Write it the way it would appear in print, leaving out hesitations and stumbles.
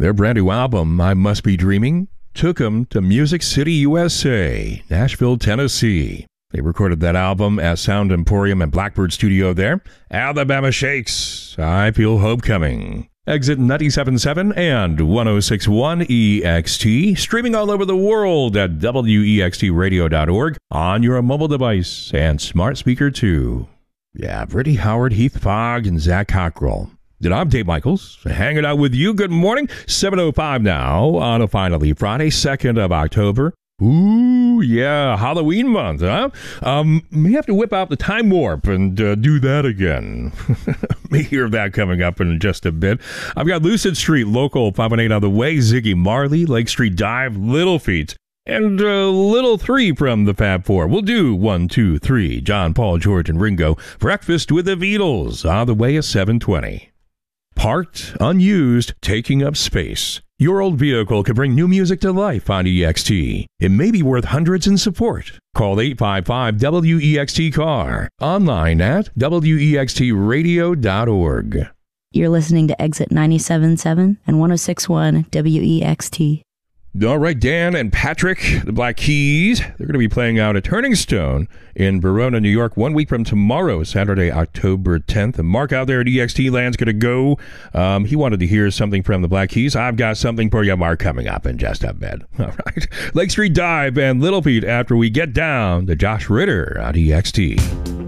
Their brand new album, I Must Be Dreaming, took them to Music City, USA, Nashville, Tennessee. They recorded that album at Sound Emporium and Blackbird Studio there. Alabama Shakes, I Feel Hope Coming. Exit 97.7 and 106.1 EXT, streaming all over the world at wextradio.org on your mobile device and smart speaker too. Yeah, Brittany Howard, Heath Fogg, and Zach Cockrell. And I'm Dave Michaels, hanging out with you. Good morning, 7:05 now on a finally Friday, 2nd of October. Ooh, yeah, Halloween month, huh? May have to whip out the time warp and do that again. May hear of that coming up in just a bit. I've got Lucid Street, Local 518 on the way, Ziggy Marley, Lake Street Dive, Little Feet, and Little 3 from the Fab Four. We'll do 1, 2, 3, John, Paul, George, and Ringo. Breakfast with the Beatles on the way at 7:20. Parked, unused, taking up space. Your old vehicle could bring new music to life on EXT. It may be worth hundreds in support. Call 855-WEXT-CAR. Online at wextradio.org. You're listening to Exit 97.7 and 106.1 WEXT. All right, Dan and Patrick, the Black Keys, they're going to be playing out at Turning Stone in Verona, New York, 1 week from tomorrow, Saturday, October 10th. And Mark out there at EXT Land's going to go. He wanted to hear something from the Black Keys. I've got something for you, Mark, coming up in just a bit. All right. Lake Street Dive and Little Feet after we get down to Josh Ritter on EXT.